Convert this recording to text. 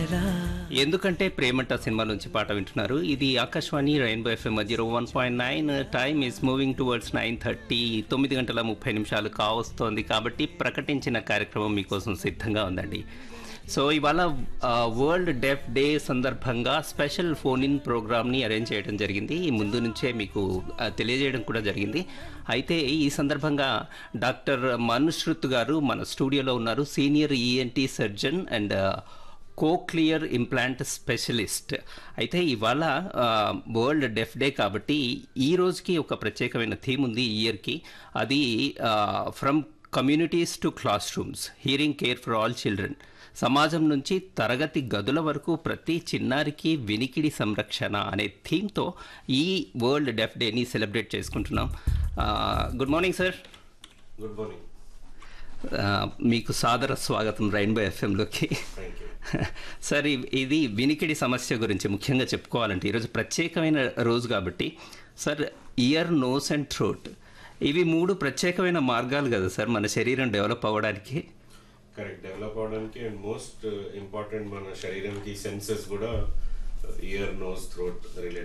ఎందుకంటే ప్రేమంట సినిమా నుంచి పాట వింటున్నారు. ఇది Akashvani rainbow FM 01.9. Time is moving towards 9:30. 9:30 కావస్తోంది. కాబట్టి ప్రకటించిన కార్యక్రమం మీకోసం సిద్ధంగా ఉందండి. సో ఇవాళ వరల్డ్ డెఫ్ డే సందర్భంగా స్పెషల్ ఫోన్ ఇన్ ప్రోగ్రామ్ని అరేంజ్ చేయడం జరిగింది. ముందు నుంచే మీకు తెలియజేయడం కూడా జరిగింది. అయితే ఈ సందర్భంగా డాక్టర్ మనుశ్రుత్ గారు మన స్టూడియోలో ఉన్నారు. Senior ENT surgeon and cochlear implant specialist. అయితే ఇవాళ వరల్డ్ డెఫ్ డే కాబట్టి ఈ రోజుకి ఒక ప్రత్యేకమైన థీమ్ ఉంది ఈ ఇయర్కి. అది from communities to class rooms, hearing care for all children. సమాజం నుంచి తరగతి గదుల వరకు ప్రతి చిన్నారికి వినికిడి సంరక్షణ అనే థీమ్తో ఈ వరల్డ్ డెఫ్ డేని సెలబ్రేట్ చేసుకుంటున్నాం. Good morning sir. Good morning. మీకు సాదర స్వాగతం రెయిన్బో ఎఫ్ఎంలోకి. సార్, ఇది వినికిడి సమస్య గురించి ముఖ్యంగా చెప్పుకోవాలంటే ఈరోజు ప్రత్యేకమైన రోజు కాబట్టి sir, year, nose and throat ఇవి 3 ప్రత్యేకమైన మార్గాలు కదా సార్ మన శరీరం డెవలప్ అవ్వడానికి. కరెక్ట్, డెవలప్ అవడానికి. అండ్ మోస్ట్ ఇంపార్టెంట్ మన శరీరానికి సెన్సెస్ కూడా ఇయర్, నోస్, థ్రోట్ రిలేటెడ్.